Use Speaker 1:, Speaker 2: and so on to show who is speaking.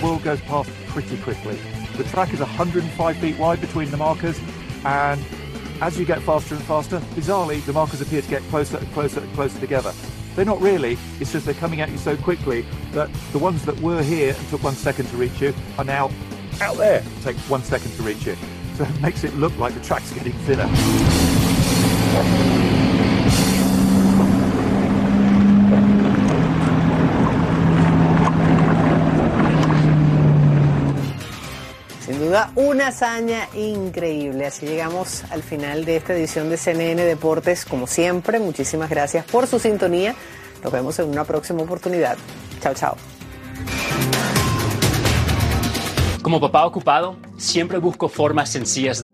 Speaker 1: world goes past pretty quickly. The track is 105 feet wide between the markers, and as you get faster and faster, bizarrely, the markers appear to get closer and closer and closer together. They're not really, it's just they're coming at you so quickly that the ones that were here and took 1 second to reach you are now out there and take 1 second to reach you. So it makes it look like the track's getting thinner.
Speaker 2: Sin duda, una hazaña increíble. Así llegamos al final de esta edición de CNN Deportes. Como siempre, muchísimas gracias por su sintonía. Nos vemos en una próxima oportunidad. Chao, chao.
Speaker 3: Como papá ocupado, siempre busco formas sencillas